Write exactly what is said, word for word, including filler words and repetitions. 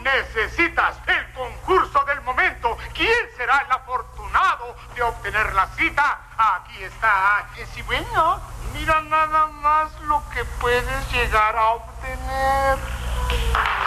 necesitas el concurso del momento. ¿Quién será el afortunado de obtener la cita? Aquí está. Sí, bueno, mira nada más lo que puedes llegar a obtener.